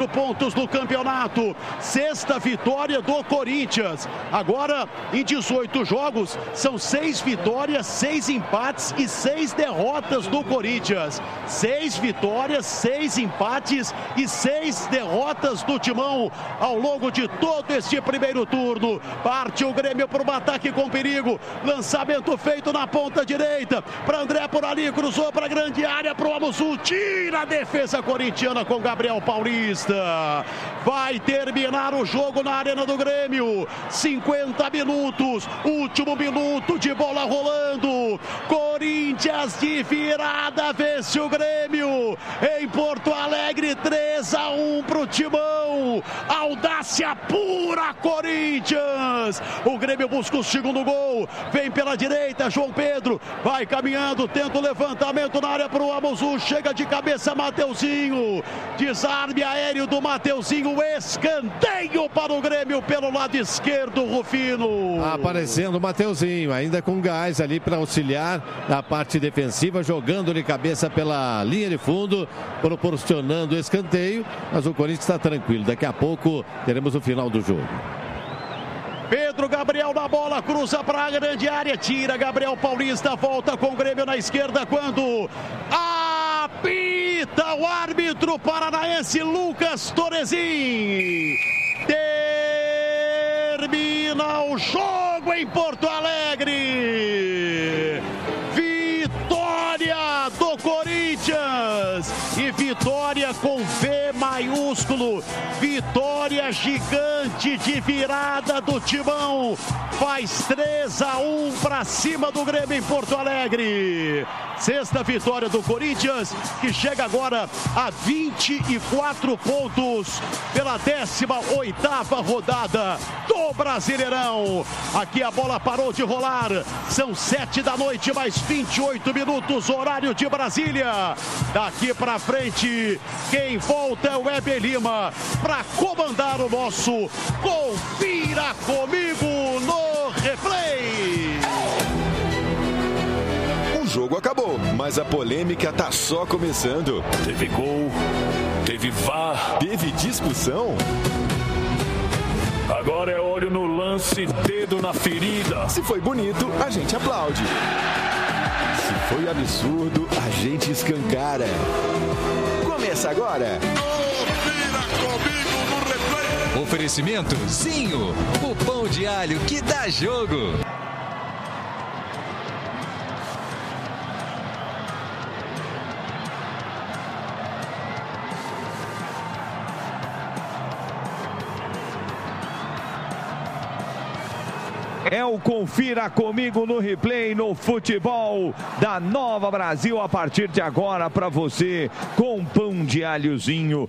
pontos no campeonato. Sexta vitória do Corinthians. Agora, em 18 jogos, são 6 vitórias, 6 empates e 6 derrotas do Corinthians. 6 vitórias, 6 empates e 6 derrotas do Timão ao longo de todo este primeiro turno. Parte o Grêmio para o ataque com perigo. Lançamento feito na ponta direita. Para André por ali, cruzou para a grande área, para o Amusul. Tira a defesa corintiana com Gabriel Paulista. Vai terminar o jogo na Arena do Grêmio. 50 minutos. Último minuto de bola rolando. Corinthians de virada vence o Grêmio. Em Porto Alegre, 3-1 para o Timão. Audácia pura, Corinthians. O Grêmio busca o segundo gol. Vem pela direita, João Pedro. Vai caminhando, tenta o levantamento na área para o Amusul. Chega de cabeça, Mateuzinho. Desarme aéreo do Mateuzinho. Escanteio para o Grêmio pelo lado esquerdo, Rufino. Aparecendo o Mateuzinho, ainda com gás ali para auxiliar na parte defensiva, jogando de cabeça pela linha de fundo, proporcionando escanteio. Mas o Corinthians está tranquilo. Daqui a pouco teremos o final do jogo. Pedro Gabriel na bola, cruza para a grande área, tira Gabriel Paulista, volta com o Grêmio na esquerda quando apita o árbitro paranaense Lucas Torezin. Termina o jogo em Porto Alegre. Vitória do Corinthians e vitória com V maiúsculo. Vitória gigante de virada do Timão. Faz 3-1 para cima do Grêmio em Porto Alegre. Sexta vitória do Corinthians, que chega agora a 24 pontos pela 18ª rodada do Brasileirão. Aqui a bola parou de rolar. São 7 da noite, mais 28 minutos, horário de Brasília. Daqui para frente, quem volta é o Weber Lima para comandar o nosso Confira Comigo no Replay. O jogo acabou, mas a polêmica tá só começando. Teve gol, teve VAR, teve discussão. Agora é olho no lance, dedo na ferida. Se foi bonito, a gente aplaude. Se foi absurdo, a gente escancara. Começa agora. Confira Comigo no Replay. Oferecimento Zinho, o pão de alho que dá jogo. É o Confira Comigo no Replay, no futebol da Nova Brasil, a partir de agora para você, com pão de alhozinho,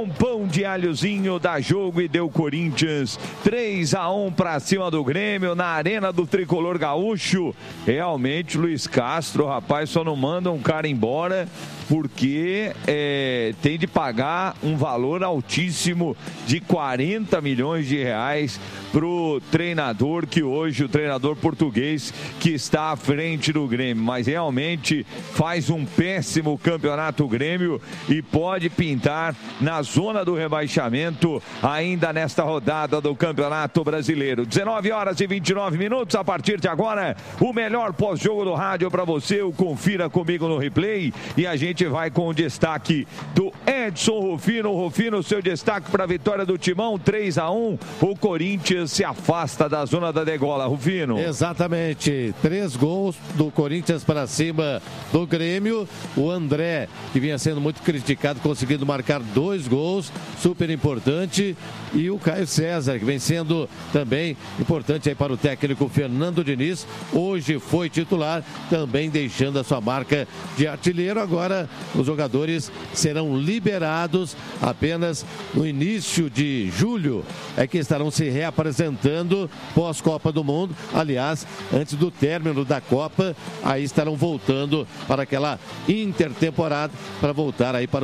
dá jogo e deu Corinthians, 3-1 para cima do Grêmio, na Arena do Tricolor Gaúcho. Realmente, Luiz Castro, rapaz, só não manda um cara embora, porque tem de pagar um valor altíssimo de 40 milhões de reais pro treinador, que hoje o treinador português que está à frente do Grêmio, mas realmente faz um péssimo campeonato Grêmio e pode pintar na zona do rebaixamento ainda nesta rodada do Campeonato Brasileiro. 19h29, a partir de agora, o melhor pós-jogo do rádio para você, o Confira Comigo no Replay, e a gente vai com o destaque do Edson Rufino. Rufino, seu destaque para a vitória do Timão, 3-1, o Corinthians se afasta da zona da degola, Rufino. Exatamente, 3 gols do Corinthians para cima do Grêmio. O André, que vinha sendo muito criticado, conseguindo marcar 2 gols, super importante. E o Caio César, que vem sendo também importante aí para o técnico Fernando Diniz. Hoje foi titular, também deixando a sua marca de artilheiro. Agora os jogadores serão liberados apenas no início de julho. É que estarão se reapresentando pós-Copa do Mundo. Aliás, antes do término da Copa, aí estarão voltando para aquela intertemporada para voltar aí para o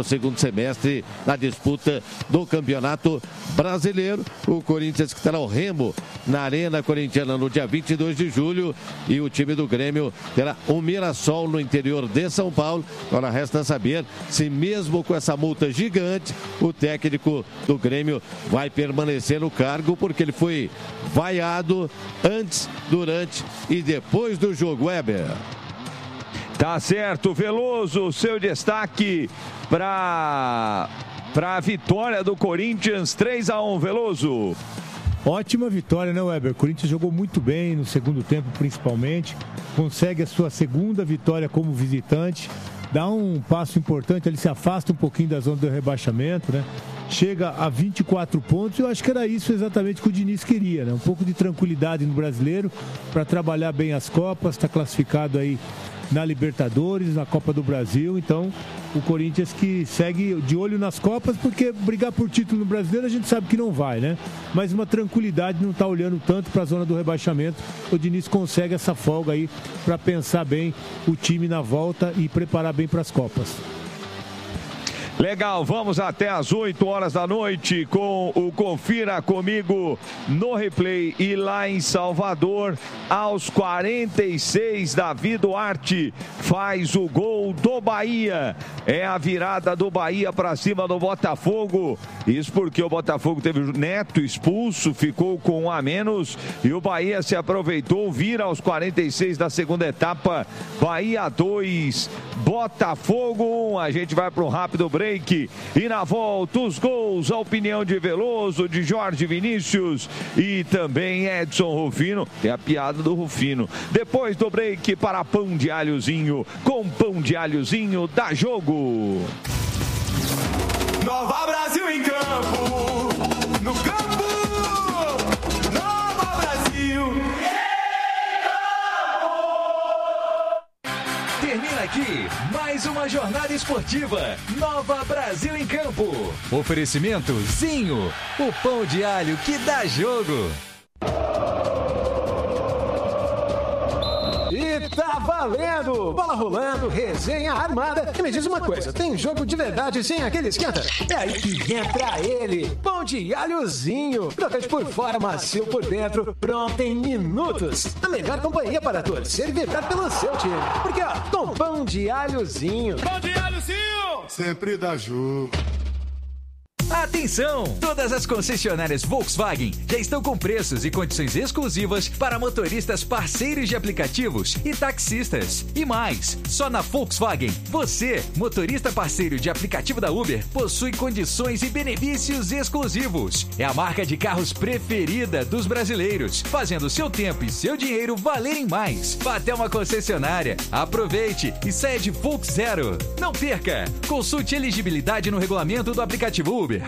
segundo semestre na disputa do Campeonato Brasileiro. O Corinthians que terá o Remo na Arena Corintiana no dia 22 de julho e o time do Grêmio terá o Mirassol no interior de São Paulo. Agora resta saber se mesmo com essa multa gigante, o técnico do Grêmio vai permanecer no cargo, porque ele foi vaiado antes, durante e depois do jogo. Weber. Tá certo, Veloso, seu destaque para a vitória do Corinthians, 3-1, Veloso. Ótima vitória, né, Weber? O Corinthians jogou muito bem no segundo tempo, principalmente. Consegue a sua segunda vitória como visitante. Dá um passo importante, ele se afasta um pouquinho da zona do rebaixamento, né? Chega a 24 pontos. Eu acho que era isso exatamente que o Diniz queria, né? Um pouco de tranquilidade no Brasileiro para trabalhar bem as Copas. Está classificado aí na Libertadores, na Copa do Brasil. Então, o Corinthians que segue de olho nas Copas, porque brigar por título no Brasileiro a gente sabe que não vai, né? Mas uma tranquilidade, não está olhando tanto para a zona do rebaixamento. O Diniz consegue essa folga aí para pensar bem o time na volta e preparar bem para as Copas. Legal, vamos até às 8 horas da noite com o Confira Comigo no Replay. E lá em Salvador, aos 46, Davi Duarte faz o gol do Bahia. É a virada do Bahia para cima do Botafogo. Isso porque o Botafogo teve o Neto expulso, ficou com 1 a menos e o Bahia se aproveitou, vira aos 46 da segunda etapa. Bahia 2, Botafogo 1. A gente vai para um rápido break. E na volta, os gols, a opinião de Veloso, de Jorge Vinícius e também Edson Rufino. Tem a piada do Rufino. Depois do break, para Pão de Alhozinho. Com Pão de Alhozinho, dá jogo. Nova Brasil em campo. No campo. Nova Brasil. Termina aqui mais uma jornada esportiva. Nova Brasil em Campo. Oferecimento Zinho, o pão de alho que dá jogo. E tá valendo! Bola rolando, resenha armada. E me diz uma coisa, tem jogo de verdade sem aquele esquenta? É aí que entra ele, Pão de Alhozinho. Crocante por fora, macio por dentro, pronto em minutos. A melhor companhia para torcer e vibrar pelo seu time. Porque, ó, com Pão de Alhozinho. Pão de Alhozinho! Sempre dá jogo. Atenção! Todas as concessionárias Volkswagen já estão com preços e condições exclusivas para motoristas parceiros de aplicativos e taxistas. E mais, só na Volkswagen, você, motorista parceiro de aplicativo da Uber, possui condições e benefícios exclusivos. É a marca de carros preferida dos brasileiros, fazendo seu tempo e seu dinheiro valerem mais. Vá até uma concessionária, aproveite e saia de Volks Zero. Não perca! Consulte elegibilidade no regulamento do aplicativo Uber.